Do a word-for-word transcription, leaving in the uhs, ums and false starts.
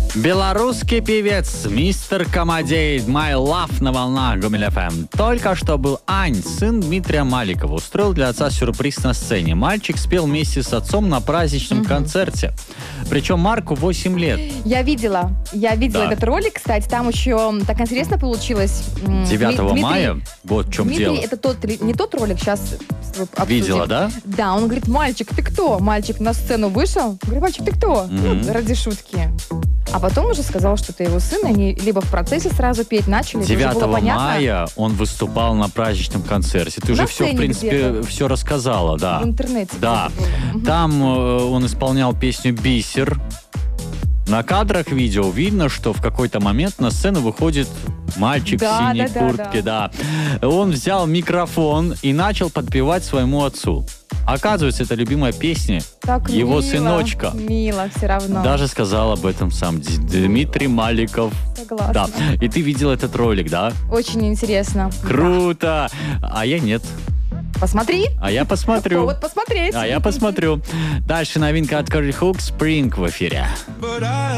Белорусский певец мистер Комодей My Love на волнах Гомель эф эм. Только что был Ань, сын Дмитрия Маликова. Устроил для отца сюрприз на сцене. Мальчик спел вместе с отцом на праздничном mm-hmm. концерте. Причем Марку восемь лет. Я видела. Я видела да. этот ролик, кстати. Там еще так интересно получилось. девятого мая? Вот в чем Дмитрий, дело. это тот, не тот ролик, сейчас обсудим. Видела, да? Да, он говорит: мальчик, ты кто? Мальчик на сцену вышел. Говорит: мальчик, ты кто? Mm-hmm. Ну, ради шутки. А потом уже сказал, что это его сын. Они либо в процессе сразу петь начали. девятого мая он выступал на праздничном концерте. Ты на уже все, в принципе, где-то. все рассказала. Да. В интернете. Да. Там э, он исполнял песню «Бисер». На кадрах видео видно, что в какой-то момент на сцену выходит мальчик да, в синей да, куртке. Да, да. Он взял микрофон и начал подпевать своему отцу. Оказывается, это любимая песня так его мило, сыночка. Мило все равно. Даже сказал об этом сам Дмитрий Маликов. Согласна. Да. И ты видел этот ролик, да? Очень интересно. Круто! Да. А я нет. Посмотри. А я посмотрю. Вот посмотреть. А я посмотрю. Дальше новинка от Curry Hook, Spring в эфире.